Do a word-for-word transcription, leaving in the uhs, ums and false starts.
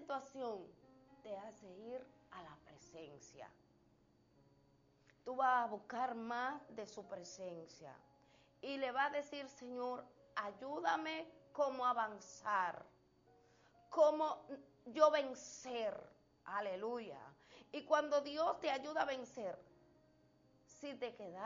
situación te hace ir a la presencia. Tú vas a buscar más de su presencia y le vas a decir: Señor, ayúdame cómo avanzar, cómo yo vencer. Aleluya. Y cuando Dios te ayuda a vencer, si te quedas